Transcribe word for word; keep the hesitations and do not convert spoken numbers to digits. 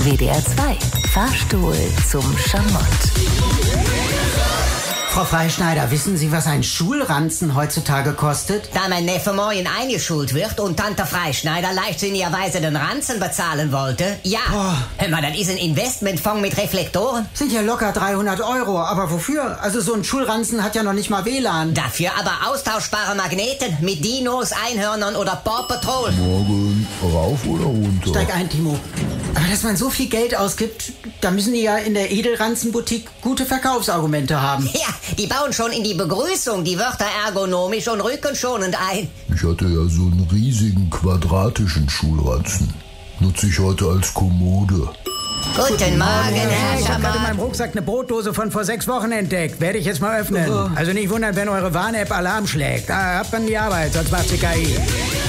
W D R zwei. Fahrstuhl zum Schamott. Frau Freischneider, wissen Sie, was ein Schulranzen heutzutage kostet? Da mein Neffe morgen eingeschult wird und Tante Freischneider leichtsinnigerweise den Ranzen bezahlen wollte, ja. Oh. Hör mal, das ist ein Investmentfonds mit Reflektoren. Sind ja locker dreihundert Euro, aber wofür? Also so ein Schulranzen hat ja noch nicht mal W L A N. Dafür aber austauschbare Magneten mit Dinos, Einhörnern oder Paw Patrol. Morgen rauf oder runter? Steig ein, Timo. Aber dass man so viel Geld ausgibt, da müssen die ja in der Edelranzenboutique gute Verkaufsargumente haben. Ja, die bauen schon in die Begrüßung die Wörter ergonomisch und rückenschonend ein. Ich hatte ja so einen riesigen quadratischen Schulranzen. Nutze ich heute als Kommode. Guten Morgen, Ich Herr habe gerade in Schamott. meinem Rucksack eine Brotdose von vor sechs Wochen entdeckt. Werde ich jetzt mal öffnen. Also nicht wundern, wenn eure Warn-App Alarm schlägt. Da habt man die Arbeit, sonst macht sie K I.